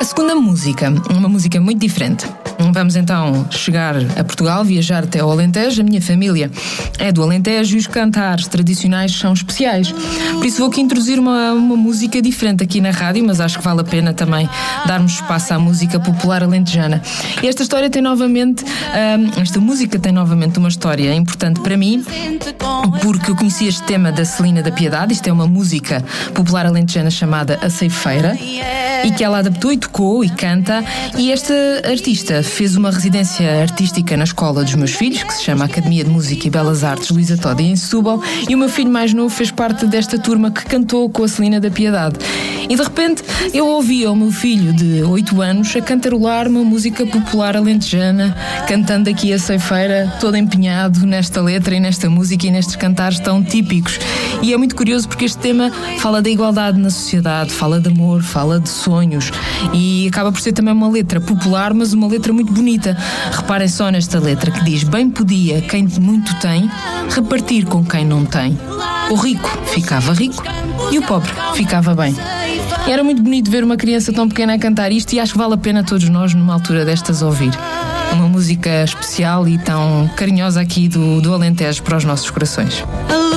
A segunda música, uma música muito diferente. Vamos então chegar a Portugal, viajar até ao Alentejo. A minha família é do Alentejo e os cantares tradicionais são especiais. Por isso vou aqui introduzir uma música diferente aqui na rádio, mas acho que vale a pena também darmos espaço à música popular alentejana. E esta música tem novamente uma história importante para mim, porque eu conheci este tema da Celina da Piedade. Isto é uma música popular alentejana chamada A Ceifeira, e que ela adaptou e tocou e canta, e esta artista fez uma residência artística na escola dos meus filhos, que se chama Academia de Música e Belas Artes Luísa Todi, em Setúbal, e o meu filho mais novo fez parte desta turma que cantou com a Celina da Piedade. E de repente eu ouvia o meu filho de 8 anos a cantarolar uma música popular alentejana, cantando aqui a Ceifeira, todo empenhado nesta letra e nesta música e nestes cantares tão típicos. E é muito curioso porque este tema fala da igualdade na sociedade, fala de amor, fala de sonhos, e acaba por ser também uma letra popular, mas uma letra muito bonita. Reparem só nesta letra que diz: bem podia quem muito tem repartir com quem não tem. O rico ficava rico e o pobre ficava bem. E era muito bonito ver uma criança tão pequena a cantar isto, e acho que vale a pena todos nós, numa altura destas, ouvir uma música especial e tão carinhosa aqui do Alentejo para os nossos corações.